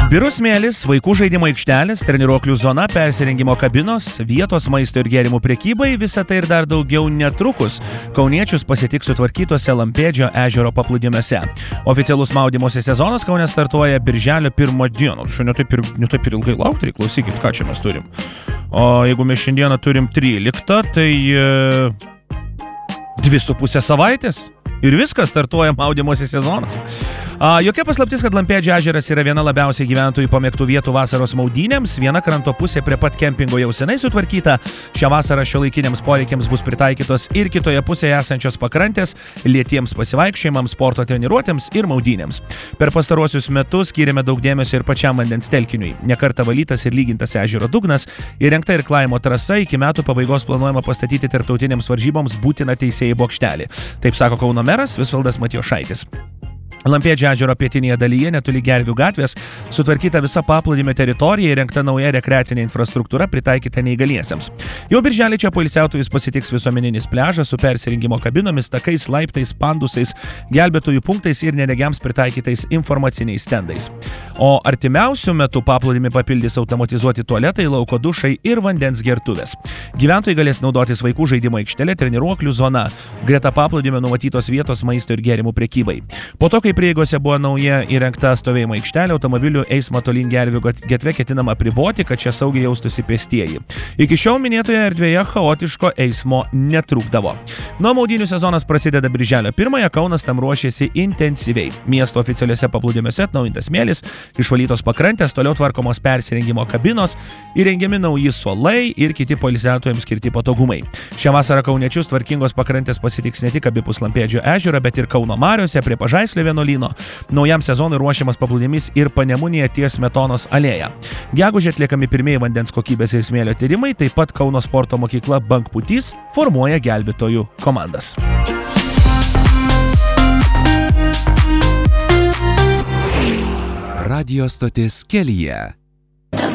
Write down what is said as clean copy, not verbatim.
Birus smėlis, vaikų žaidimo aikštelės, treniruoklių zona, persirengimo kabinos, vietos maisto ir gėrimų prekybai, visa tai ir dar daugiau netrukus kauniečius pasitiks sutvarkytose Lampėdžio ežero paplūdimiuose. Oficialus maudymosi sezonas Kaune startuoja birželio 1 dieną. Šiandien taip ir ilgai laukti, klausykit, ką čia mes turim. O jeigu mes šiandieną turim 13, tai 2,5 savaitės. Ir viskas, startuoja maudymosi sezonas. Jokia paslaptis, kad Lampėdžio ežeras yra viena labiausiai gyventojų pamėgtų vietų vasaros maudynėms. Viena kranto pusė prie pat kempingo jau senai sutvarkyta. Šią vasarą šiuolaikiniams poreikiams bus pritaikytos ir kitoje pusėje esančios pakrantės, lietiems pasivaikščiojimams, sporto treniruotėms ir maudynėms. Per pastaruosius metus skyrėme daug dėmesio ir pačiam vandens telkiniui. Ne kartą valytas ir lygintas ežero dugnas, įrengta irklavimo trasa, iki metų pabaigos planuojama pastatyti tarptautinėms varžyboms būtiną teisėjų bokštelį. Taip sako Kauno meras Visvaldas Matijošaitis. Lampėdžio ežero pietinėje dalyje, netoli Gervių gatvės, sutvarkyta visa paplūdimio teritorija, įrengta nauja rekreacinė infrastruktūra pritaikyta neįgaliesiems. Jau birželį čia poilsiautojus pasitiks visuomeninis pliažas su persirengimo kabinomis, takais, laiptais, pandusais, gelbėtojų punktais ir neregiams pritaikytais informaciniais stendais. O artimiausių metų paplūdimį papildys automatizuoti tualetai, lauko dušai ir vandens gertuvės. Gyventojai galės naudotis vaikų žaidimo aikštelė, treniruoklių zona. Greta paplūdimio numatytos vietos maisto ir gėrimų prekybai. Po to, kai prieigose buvo nauja įrengta stovėjimo aikštelė, automobilių eismą tolyn Gervių gatve ketinama apriboti, kad čia saugiai jaustųsi pėstieji. Iki šiol minėtoje erdvėje chaotiško eismo netrūkdavo. Nuo maudynių sezonas prasideda birželio 1, Kaunas tam ruošiasi intensyviai. Miesto oficialiuose paplūdimiuose atnaujintas smėlis, išvalytos pakrantės, toliau tvarkomos persirengimo kabinos, įrengiami nauji suolai ir kiti poilsiautojams skirti patogumai. Šią vasarą kauniečius tvarkingos pakrantės pasitiks ne tik abipus Lampėdžio ežero, bet ir Kauno mariose prie Pažaislio vienuolyno. Naujam sezonui ruošiamas paplūdimys ir Panemunėje ties Smetonos alėja. Gegužę atliekami pirmieji vandens kokybės ir smėlio tyrimai, taip pat Kauno sporto mokykla Bangpūtys formuoja gelbėtojų komandas. Radio stotis Kelyje.